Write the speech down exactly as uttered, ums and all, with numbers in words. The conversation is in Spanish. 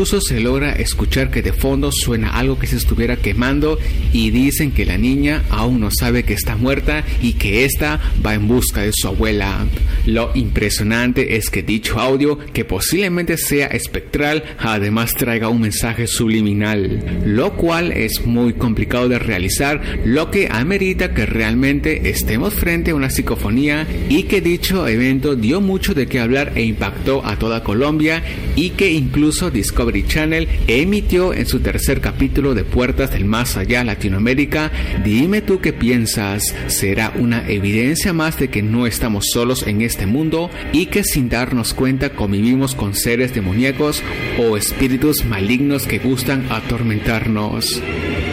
Incluso se logra escuchar que de fondo suena algo que se estuviera quemando y dicen que la niña aún no sabe que está muerta y que ésta va en busca de su abuela. Lo impresionante es que dicho audio, que posiblemente sea espectral, además traiga un mensaje subliminal, lo cual es muy complicado de realizar, lo que amerita que realmente estemos frente a una psicofonía, y que dicho evento dio mucho de qué hablar e impactó a toda Colombia, y que incluso Discovery Channel emitió en su tercer capítulo de Puertas del Más Allá Latinoamérica. Dime tú qué piensas, ¿será una evidencia más de que no estamos solos en este mundo y que sin darnos cuenta convivimos con seres demoníacos o espíritus malignos que gustan atormentarnos?